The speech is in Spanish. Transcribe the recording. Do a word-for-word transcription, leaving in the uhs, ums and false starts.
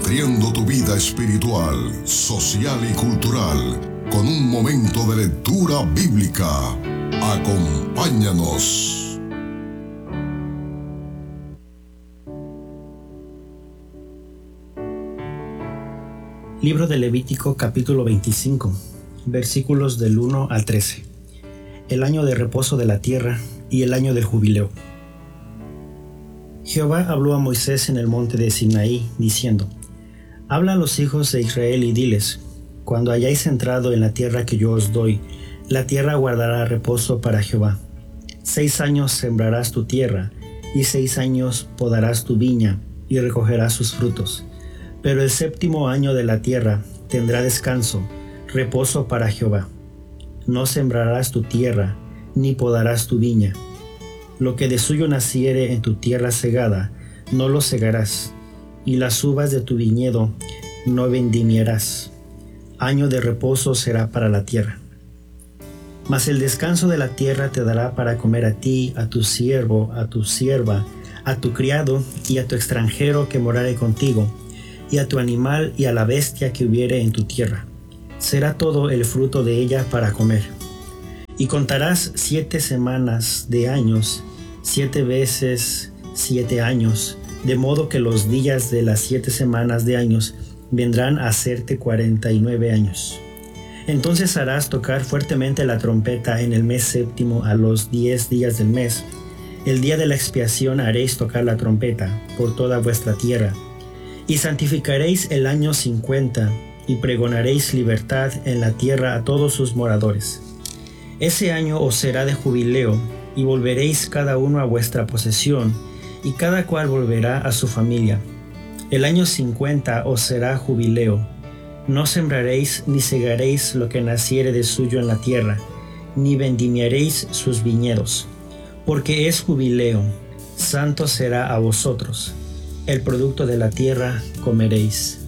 nutriendo tu vida espiritual, social y cultural con un momento de lectura bíblica. Acompáñanos. Libro de Levítico, capítulo veinticinco, versículos del uno al trece. El año de reposo de la tierra y el año del jubileo. Jehová habló a Moisés en el monte de Sinaí, diciendo: Habla a los hijos de Israel y diles: Cuando hayáis entrado en la tierra que yo os doy, la tierra guardará reposo para Jehová. Seis años sembrarás tu tierra, y seis años podarás tu viña, y recogerás sus frutos. Pero el séptimo año de la tierra tendrá descanso, reposo para Jehová. No sembrarás tu tierra, ni podarás tu viña. Lo que de suyo naciere en tu tierra segada, no lo segarás, y las uvas de tu viñedo no vendimiarás. Año de reposo será para la tierra. Mas el descanso de la tierra te dará para comer a ti, a tu siervo, a tu sierva, a tu criado y a tu extranjero que morare contigo, y a tu animal y a la bestia que hubiere en tu tierra. Será todo el fruto de ella para comer. Y contarás siete semanas de años, siete veces siete años, de modo que los días de las siete semanas de años vendrán a hacerte cuarenta y nueve años. Entonces harás tocar fuertemente la trompeta en el mes séptimo a los diez días del mes. El día de la expiación haréis tocar la trompeta por toda vuestra tierra. Y santificaréis el año cincuenta, y pregonaréis libertad en la tierra a todos sus moradores. Ese año os será de jubileo, y volveréis cada uno a vuestra posesión, y cada cual volverá a su familia. El año cincuenta os será jubileo. No sembraréis ni segaréis lo que naciere de suyo en la tierra, ni vendimiaréis sus viñedos, porque es jubileo, santo será a vosotros. El producto de la tierra comeréis.